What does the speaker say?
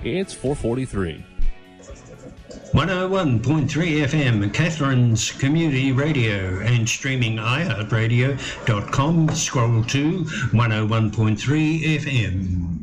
It's 4:43. 101.3 FM, Catherine's Community Radio, and streaming iHeartRadio.com. Scroll to 101.3 FM.